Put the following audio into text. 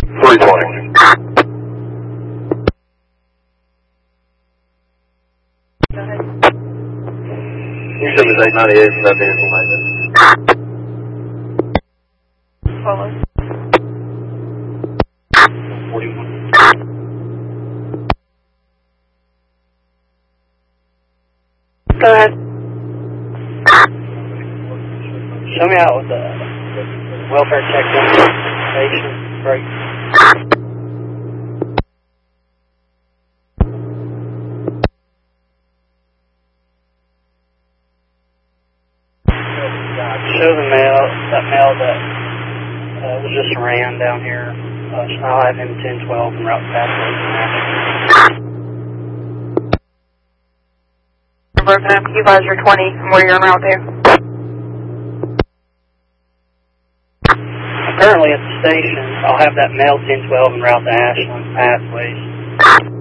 320. Go ahead. You said it was 898 from that vehicle maintenance. Follow. 41. Go ahead. Show me out with the welfare check station break. Show the mail, that mail that was just ran down here. I'll have him 1012 and route pathways and Broken up, Q-Visor 20, and where you're en route to. currently at the station. I'll have that mail 1012 and route to Ashland pathways.